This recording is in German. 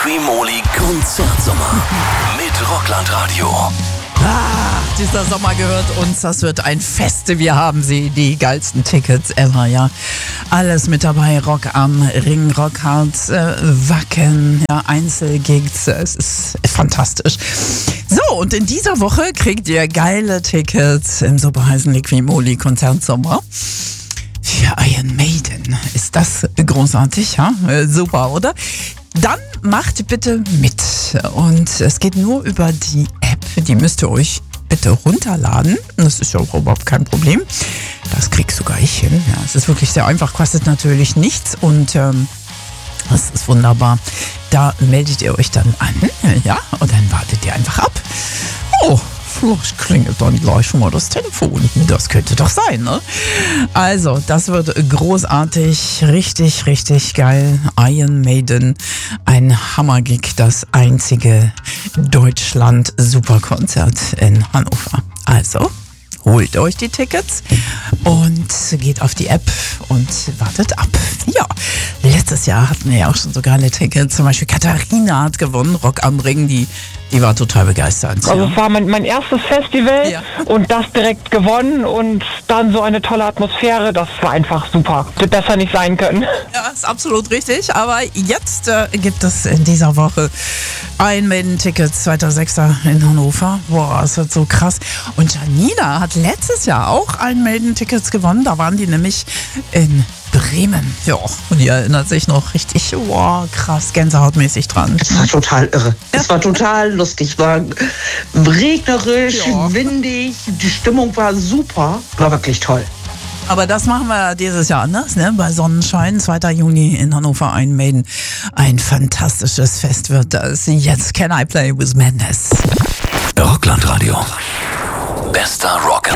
Liqui-Moly Konzertsommer mit Rockland-Radio. Dieser Sommer gehört uns, das wird ein Fest. Wir haben sie, die geilsten Tickets ever, ja. Alles mit dabei, Rock am Ring, Rockhard, Wacken, ja, Einzelgigs, es ist fantastisch. So, und in dieser Woche kriegt ihr geile Tickets im super heißen Liqui-Moly Konzertsommer. Für Iron Maiden. Ist das großartig, ja? Super, oder? Dann macht bitte mit. Und es geht nur über die App. Die müsst ihr euch bitte runterladen. Das ist ja überhaupt kein Problem. Das krieg sogar ich hin. Ja, es ist wirklich sehr einfach, kostet natürlich nichts und das ist wunderbar. Da meldet ihr euch dann an, ja, und dann wartet ihr einfach ab. Oh, vielleicht klingelt dann gleich schon mal das Telefon. Das könnte doch sein, ne? Also, das wird großartig, richtig, richtig geil. Iron Maiden, ein Hammergig, das einzige Deutschland-Superkonzert in Hannover. Also, holt euch die Tickets und geht auf die App und wartet ab. Ja, letztes Jahr hatten wir ja auch schon so geile Tickets. Zum Beispiel Katharina hat gewonnen, Rock am Ring, die war total begeistert. Also es war mein erstes Festival, ja. Und das direkt gewonnen und dann so eine tolle Atmosphäre, das war einfach super. Hätte besser nicht sein können. Ja, ist absolut richtig, aber jetzt gibt es in dieser Woche Iron Maiden Tickets, 2.6. in Hannover. Boah, das wird so krass. Und Janina hat letztes Jahr auch Iron Maiden Tickets gewonnen, da waren die nämlich in Bremen. Ja, und ihr erinnert sich noch richtig, wow, krass, gänsehautmäßig dran. Es war total irre. Es war total lustig. War regnerisch, ja, windig. Die Stimmung war super. War wirklich toll. Aber das machen wir dieses Jahr anders, ne? Bei Sonnenschein, 2. Juni in Hannover, Iron Maiden. Ein fantastisches Fest wird das. Jetzt Can I Play with Madness? Rockland Radio. Bester Rock'n'Roll.